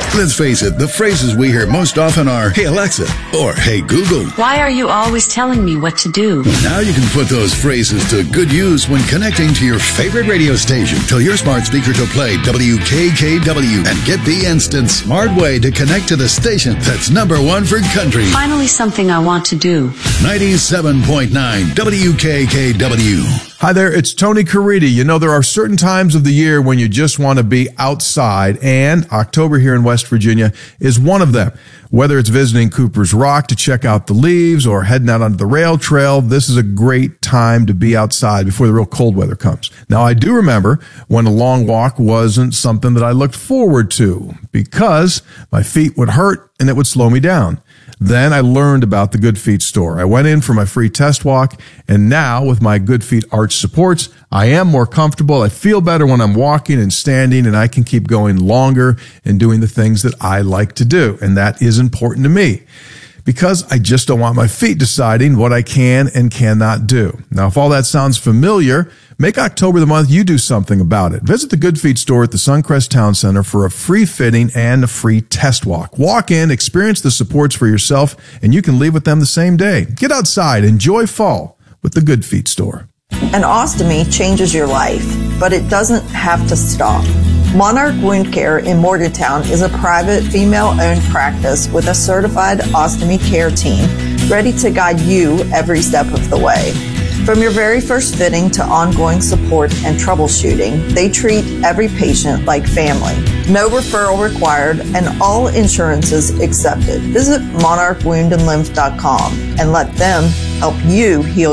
Let's face it, the phrases we hear most often are, "Hey Alexa," or "Hey Google." Why are you always telling me what to do? Now you can put those phrases to good use when connecting to your favorite radio station. Tell your smart speaker to play WKKW and get the instant smart way to connect to the station that's number one for country. Finally, something I want to do. 97.9 WKKW. Hi there, it's Tony Caridi. You know, there are certain times of the year when you just want to be outside, and October here in West Virginia is one of them. Whether it's visiting Cooper's Rock to check out the leaves or heading out onto the rail trail, this is a great time to be outside before the real cold weather comes. Now, I do remember when a long walk wasn't something that I looked forward to because my feet would hurt and it would slow me down. Then I learned about the Good Feet store. I went in for my free test walk, and now with my Good Feet arch supports, I am more comfortable. I feel better when I'm walking and standing, and I can keep going longer and doing the things that I like to do. And that is important to me because I just don't want my feet deciding what I can and cannot do. Now, if all that sounds familiar, make October the month you do something about it. Visit the Good Feet store at the Suncrest Town Center for a free fitting and a free test walk. Walk in, experience the supports for yourself, and you can leave with them the same day. Get outside, enjoy fall with the Good Feet store. An ostomy changes your life, but it doesn't have to stop. Monarch Wound Care in Morgantown is a private, female-owned practice with a certified ostomy care team ready to guide you every step of the way. From your very first fitting to ongoing support and troubleshooting, they treat every patient like family. No referral required and all insurances accepted. Visit monarchwoundandlymph.com and let them help you heal